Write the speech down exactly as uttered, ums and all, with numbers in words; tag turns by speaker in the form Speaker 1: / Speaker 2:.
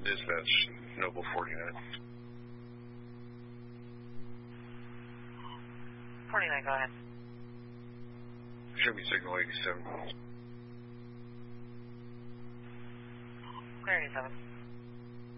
Speaker 1: Dispatch, Noble forty-nine.
Speaker 2: forty-nine, go ahead.
Speaker 1: Show me signal eighty-seven.
Speaker 2: Clear eighty-seven.